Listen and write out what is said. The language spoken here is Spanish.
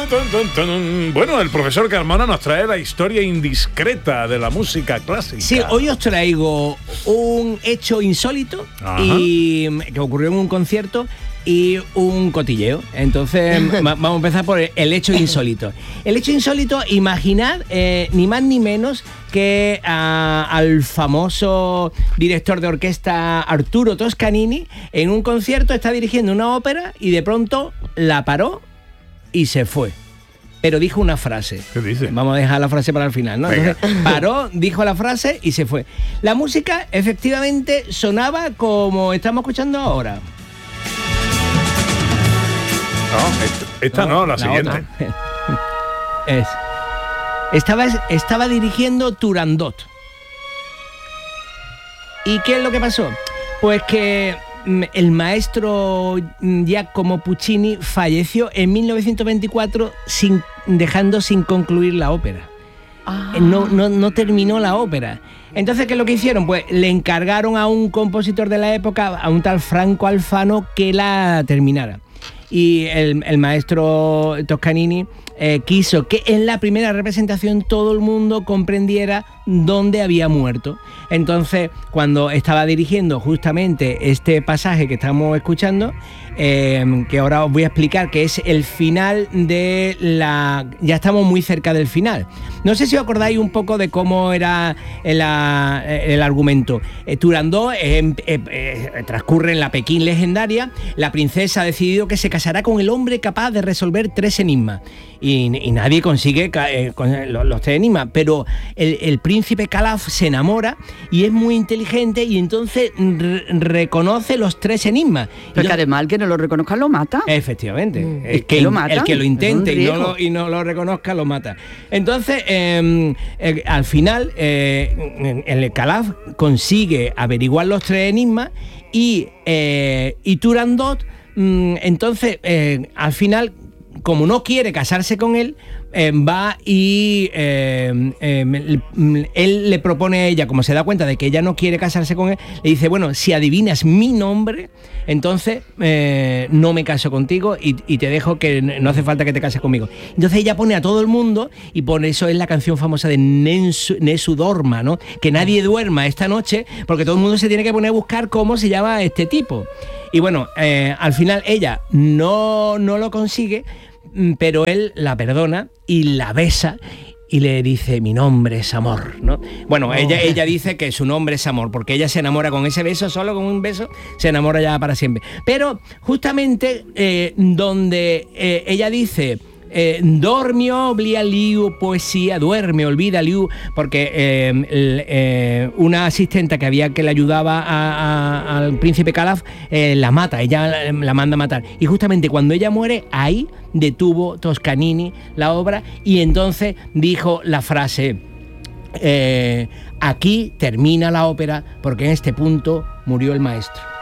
Bueno, el profesor Carmona nos trae la historia indiscreta de la música clásica. Sí, hoy os traigo un hecho insólito y que ocurrió en un concierto y un cotilleo. Entonces vamos a empezar por el hecho insólito. El hecho insólito, imaginad ni más ni menos que al famoso director de orquesta Arturo Toscanini. En un concierto está dirigiendo una ópera y de pronto la paró y se fue. Pero dijo una frase. ¿Qué dice? Vamos a dejar la frase para el final, ¿no? Entonces, paró, dijo la frase y se fue. La música efectivamente sonaba como estamos escuchando ahora. No, esta no, la siguiente. Estaba dirigiendo Turandot. ¿Y qué es lo que pasó? Pues que el Giacomo Puccini falleció en 1924 dejando sin concluir la ópera. No terminó la ópera. Entonces, ¿qué es lo que hicieron? Pues le encargaron a un compositor de la época, a un tal Franco Alfano, que la terminara. Y el maestro Toscanini quiso que en la primera representación todo el mundo comprendiera dónde había muerto. Entonces, cuando estaba dirigiendo justamente este pasaje que estamos escuchando, que ahora os voy a explicar, que es el final de la... Ya estamos muy cerca del final. No sé si os acordáis un poco de cómo era el argumento. Turandot transcurre en la Pekín legendaria. La princesa ha decidido que se casará con el hombre capaz de resolver 3 enigmas. Y nadie consigue con los 3 enigmas, pero el príncipe Calaf se enamora y es muy inteligente y entonces reconoce los 3 enigmas. Pero que además el que no lo reconozca lo mata. Efectivamente. ¿El que lo mata? El que lo intente y no lo reconozca lo mata. Entonces, al final, el Calaf consigue averiguar los 3 enigmas y Turandot, entonces, al final, como no quiere casarse con él, va y él le propone a ella, como se da cuenta de que ella no quiere casarse con él, le dice, bueno, si adivinas mi nombre, entonces no me caso contigo y te dejo, que no hace falta que te cases conmigo. Entonces ella pone a todo el mundo, y por eso es la canción famosa de Nesu Dorma, ¿no? Que nadie duerma esta noche, porque todo el mundo se tiene que poner a buscar cómo se llama este tipo. Y bueno, al final ella no lo consigue, pero él la perdona y la besa y le dice, mi nombre es amor, ¿no? Bueno, ella dice que su nombre es amor, porque ella se enamora con ese beso, solo con un beso se enamora ya para siempre. Pero justamente donde ella dice... dormio, oblía liu, poesía, duerme, olvida liu, porque una asistenta que había que le ayudaba al príncipe Calaf la mata, ella la manda a matar, y justamente cuando ella muere, ahí detuvo Toscanini la obra y entonces dijo la frase, aquí termina la ópera porque en este punto murió el maestro.